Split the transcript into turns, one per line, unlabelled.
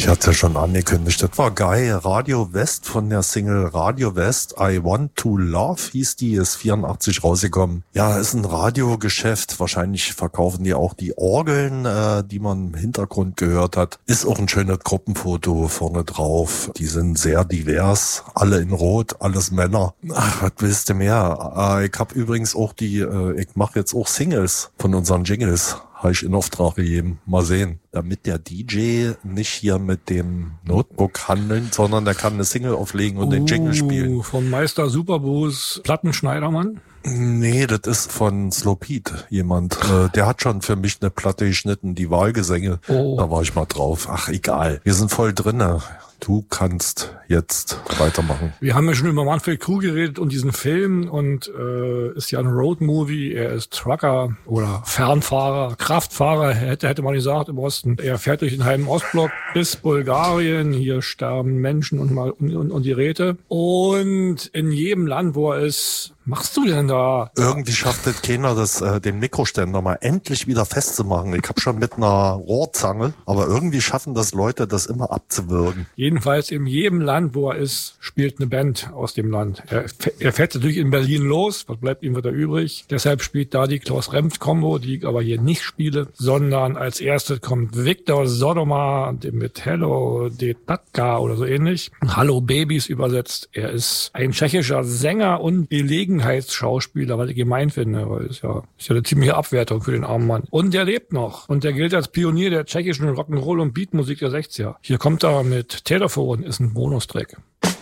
Ich hatte ja schon angekündigt, das war geil. Radio West von der Single Radio West, I Want to Love hieß die, ist 84 rausgekommen. Ja, ist ein Radiogeschäft. Wahrscheinlich verkaufen die auch die Orgeln, die man im Hintergrund gehört hat. Ist auch ein schönes Gruppenfoto vorne drauf. Die sind sehr divers, alle in Rot, alles Männer. Ach, was willst du mehr? Ich habe übrigens auch ich mache jetzt auch Singles von unseren Jingles. Habe ich in Auftrag gegeben. Mal sehen. Damit der DJ nicht hier mit dem Notebook handeln, sondern der kann eine Single auflegen und den Jingle spielen.
Vom Meister Superbus Plattenschneidermann?
Nee, das ist von Slow Pete jemand. Der hat schon für mich eine Platte geschnitten, die Wahlgesänge. Da war ich mal drauf. Ach, egal. Wir sind voll drinne. Du kannst jetzt weitermachen.
Wir haben ja schon über Manfred Krug geredet und diesen Film und ist ja ein Roadmovie. Er ist Trucker oder Fernfahrer, Kraftfahrer, hätte man gesagt im Osten. Er fährt durch den halben Ostblock bis Bulgarien. Hier sterben Menschen und Geräte. Und in jedem Land, wo er ist, machst du denn da?
Irgendwie schafft es keiner, den Mikroständer mal endlich wieder festzumachen. Ich habe schon mit einer Rohrzange, aber irgendwie schaffen das Leute, das immer abzuwürgen.
Jedenfalls in jedem Land, wo er ist, spielt eine Band aus dem Land. Er fährt natürlich in Berlin los. Was bleibt ihm wieder übrig? Deshalb spielt da die Klaus-Remft-Kombo, die ich aber hier nicht spiele, sondern als erstes kommt Viktor Sodoma mit Hello Detatka oder so ähnlich. Hallo Babys übersetzt. Er ist ein tschechischer Sänger und Gelegenheitsschauspieler, was ich gemein finde, weil ist ja eine ziemliche Abwertung für den armen Mann. Und der lebt noch. Und der gilt als Pionier der tschechischen Rock'n'Roll und Beatmusik der 60er. Hier kommt er mit Telefon, ist ein Bonustrack.